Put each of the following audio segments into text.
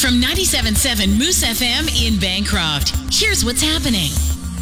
From 97.7 Moose FM in Bancroft, here's what's happening.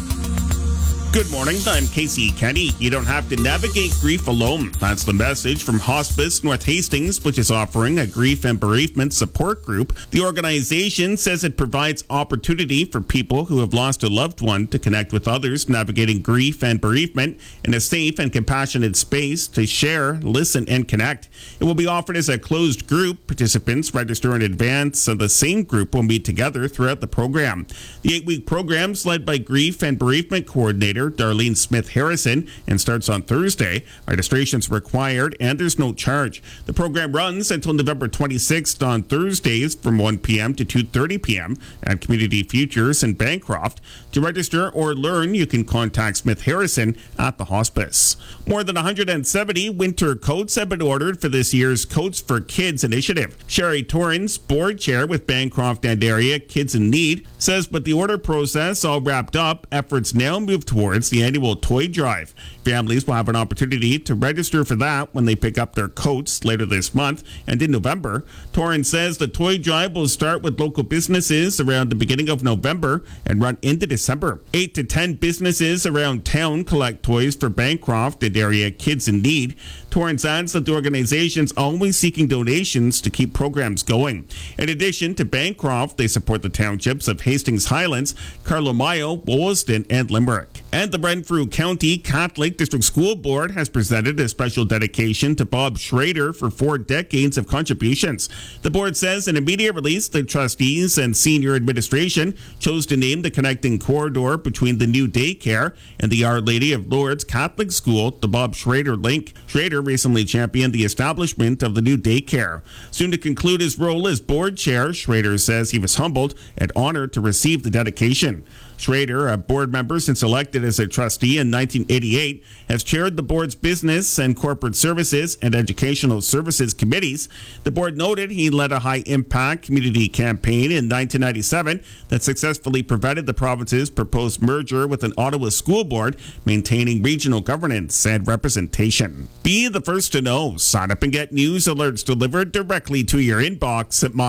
Good morning, I'm Casey Kenny. You don't have to navigate grief alone. That's the message from Hospice North Hastings, which is offering a grief and bereavement support group. The organization says it provides opportunity for people who have lost a loved one to connect with others navigating grief and bereavement in a safe and compassionate space to share, listen, and connect. It will be offered as a closed group. Participants register in advance, and the same group will meet together throughout the program. The 8-week program is led by grief and bereavement coordinator Darlene Smith Harrison and starts on Thursday. Registration's required and there's no charge. The program runs until November 26th on Thursdays from 1 p.m. to 2:30 p.m. at Community Futures in Bancroft. To register or learn, you can contact Smith Harrison at the hospice. More than 170 winter coats have been ordered for this year's Coats for Kids initiative. Sherry Torrance, board chair with Bancroft and Area Kids in Need, says with the order process all wrapped up, efforts now move towards the annual toy drive. Families will have an opportunity to register for that when they pick up their coats later this month and in November. Torrance says the toy drive will start with local businesses around the beginning of November and run into December. 8 to 10 businesses around town collect toys for Bancroft and Area Kids in Need. Torrance adds that the organization's always seeking donations to keep programs going. In addition to Bancroft, they support the townships of Hastings Highlands, Carlomayo, Wollaston, and Limerick. And the Renfrew County Catholic District School Board has presented a special dedication to Bob Schrader for 4 decades of contributions. The board says in a media release, the trustees and senior administration chose to name the connecting corridor between the new daycare and the Our Lady of Lourdes Catholic School the Bob Schrader link. Schrader recently championed the establishment of the new daycare. Soon to conclude his role as board chair, Schrader says he was humbled and honored to receive the dedication. Schrader, a board member since elected as a trustee in 1988, has chaired the board's business and corporate services and educational services committees. The board noted he led a high-impact community campaign in 1997 that successfully prevented the province's proposed merger with an Ottawa school board, maintaining regional governance and representation. Be the first to know. Sign up and get news alerts delivered directly to your inbox at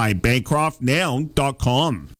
mybancroftnow.com.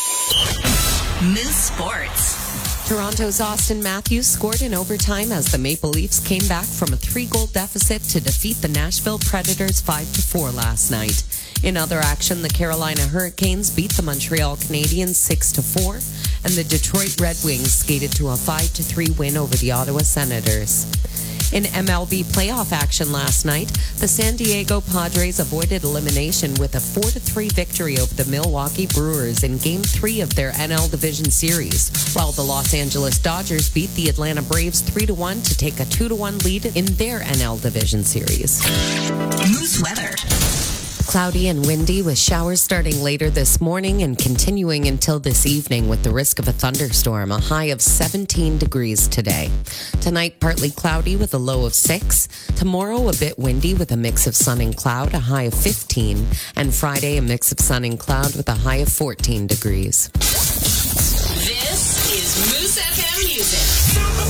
Moose Sports. Toronto's Austin Matthews scored in overtime as the Maple Leafs came back from a 3-goal deficit to defeat the Nashville Predators 5-4 last night. In other action, the Carolina Hurricanes beat the Montreal Canadiens 6-4, and the Detroit Red Wings skated to a 5-3 win over the Ottawa Senators. In MLB playoff action last night, the San Diego Padres avoided elimination with a 4-3 victory over the Milwaukee Brewers in Game 3 of their NL Division Series, while the Los Angeles Dodgers beat the Atlanta Braves 3-1 to take a 2-1 lead in their NL Division Series. Moose weather. Cloudy and windy with showers starting later this morning and continuing until this evening with the risk of a thunderstorm, a high of 17 degrees today. Tonight, partly cloudy with a low of 6. Tomorrow, a bit windy with a mix of sun and cloud, a high of 15. And Friday, a mix of sun and cloud with a high of 14 degrees. This is Moose FM Music.